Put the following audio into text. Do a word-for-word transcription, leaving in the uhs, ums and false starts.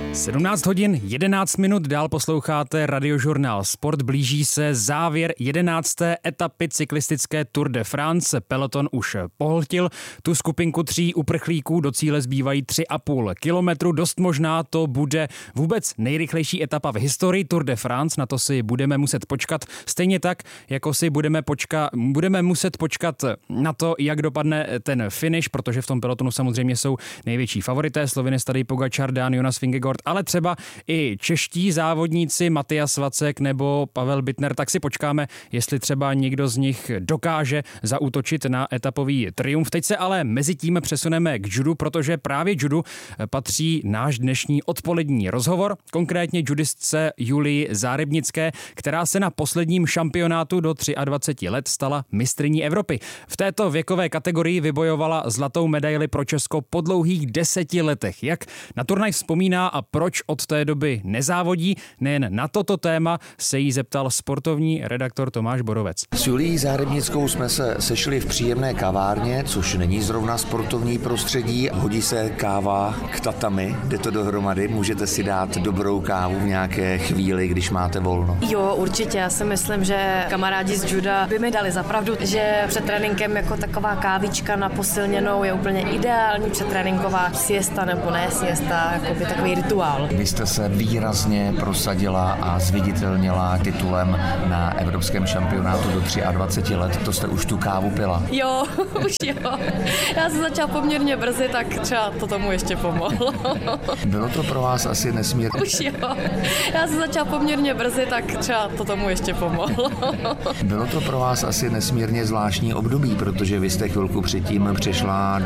sedmnáct hodin jedenáct minut, dál posloucháte Radiožurnál Sport, blíží se závěr jedenácté etapy cyklistické Tour de France. Peloton už pohltil tu skupinku tří uprchlíků, do cíle zbývají tři a půl kilometru. Dost možná to bude vůbec nejrychlejší etapa v historii Tour de France, na to si budeme muset počkat. Stejně tak, jako si budeme, počka, budeme muset počkat na to, jak dopadne ten finish, protože v tom pelotonu samozřejmě jsou největší favorité, Slovinec Tadej Pogačar, Dán Jonas Vingegaard, ale třeba i čeští závodníci Matyas Vacek nebo Pavel Bittner, tak si počkáme, jestli třeba někdo z nich dokáže zaútočit na etapový triumf. Teď se ale mezi tím přesuneme k judu, protože právě judu patří náš dnešní odpolední rozhovor, konkrétně judistce Julii Zárybnické, která se na posledním šampionátu do dvaceti tří let stala mistryní Evropy. V této věkové kategorii vybojovala zlatou medaili pro Česko po dlouhých deseti letech. Jak na turnaj vzpomíná a proč od té doby nezávodí, nejen na toto téma se jí zeptal sportovní redaktor Tomáš Borovec. S Julií Zárybnickou jsme se sešli v příjemné kavárně, což není zrovna sportovní prostředí. Hodí se káva k tatami, jde to dohromady, můžete si dát dobrou kávu v nějaké chvíli, když máte volno. Jo, určitě, já si myslím, že kamarádi z juda by mi dali za pravdu, že před tréninkem jako taková kávička na posilněnou je úplně ideální předtréninková siesta nebo ne siesta, jako by takový rituál. Vy jste se výrazně prosadila a zviditelnila titulem na evropském šampionátu do dvaceti tří let. To jste už tu kávu pila? Jo, už jo. Já jsem začala poměrně brzy, tak třeba to tomu ještě pomohlo. Bylo to pro vás asi nesmírně? Už jo. Já jsem začala poměrně brzy, tak třeba to tomu ještě pomohlo. Bylo to pro vás asi nesmírně zvláštní období, protože vy jste chvilku předtím přešla